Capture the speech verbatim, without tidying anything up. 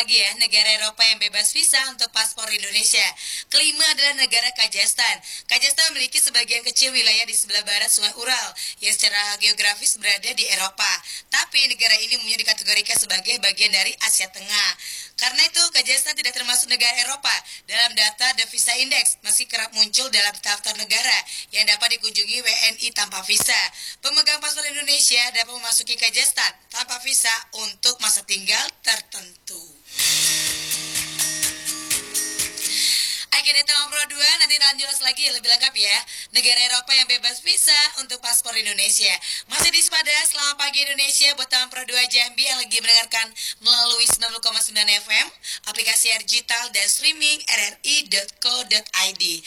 lagi ya, negara Eropa yang bebas visa untuk paspor Indonesia. Kelima adalah negara Kazakhstan. Kazakhstan memiliki sebagian kecil wilayah di sebelah barat Sungai Ural yang secara geografis berada di Eropa. Tapi negara ini umumnya dikategorikan sebagai bagian dari Asia Tengah. Karena itu, Kazakhstan tidak termasuk negara Eropa dalam data The Visa Index, meski kerap muncul dalam daftar negara yang dapat dikunjungi W N I tanpa visa. Pemegang paspor Indonesia dapat memasuki Kazakhstan tanpa visa untuk masa tinggal tertentu. Oke, Data Pro dua, nanti kita jelas lagi lebih lengkap ya. Negara Eropa yang bebas visa untuk paspor Indonesia. Masih di Sepada, selamat pagi Indonesia buat Taman Pro dua Jambi yang lagi mendengarkan melalui sembilan puluh koma sembilan F M, aplikasi digital dan streaming r r i dot co dot i d.